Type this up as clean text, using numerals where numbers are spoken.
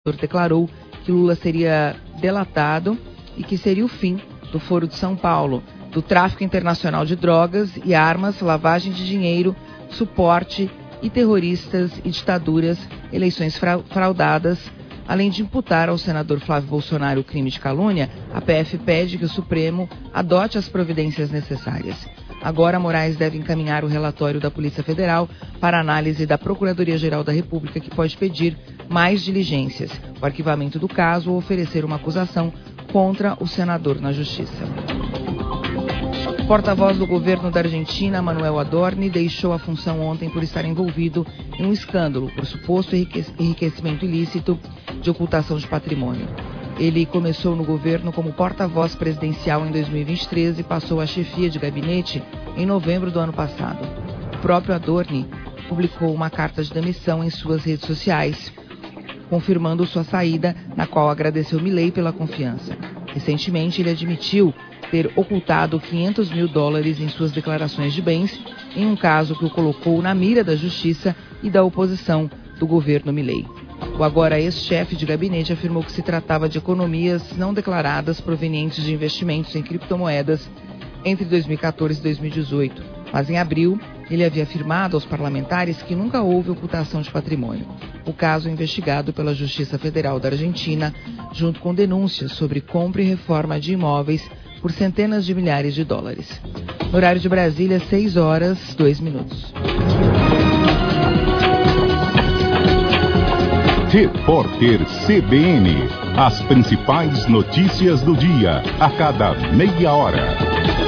declarou que Lula seria delatado e que seria o fim do Foro de São Paulo, do tráfico internacional de drogas e armas, lavagem de dinheiro, suporte e terroristas e ditaduras, eleições fraudadas. Além de imputar ao senador Flávio Bolsonaro o crime de calúnia, a PF pede que o Supremo adote as providências necessárias. Agora, Moraes deve encaminhar o relatório da Polícia Federal para análise da Procuradoria-Geral da República, que pode pedir mais diligências, o arquivamento do caso ou oferecer uma acusação contra o senador na Justiça. O porta-voz do governo da Argentina, Manuel Adorni, deixou a função ontem por estar envolvido em um escândalo por suposto enriquecimento ilícito de ocultação de patrimônio. Ele começou no governo como porta-voz presidencial em 2023 e passou a chefia de gabinete em novembro do ano passado. O próprio Adorni publicou uma carta de demissão em suas redes sociais, confirmando sua saída, na qual agradeceu Milei pela confiança. Recentemente, ele admitiu ter ocultado $500 mil em suas declarações de bens, em um caso que o colocou na mira da justiça e da oposição do governo Milei. O agora ex-chefe de gabinete afirmou que se tratava de economias não declaradas provenientes de investimentos em criptomoedas entre 2014 e 2018. Mas em abril, ele havia afirmado aos parlamentares que nunca houve ocultação de patrimônio. O caso é investigado pela Justiça Federal da Argentina, junto com denúncias sobre compra e reforma de imóveis por centenas de milhares de dólares. No horário de Brasília, 6h02. Repórter CBN. As principais notícias do dia, a cada meia hora.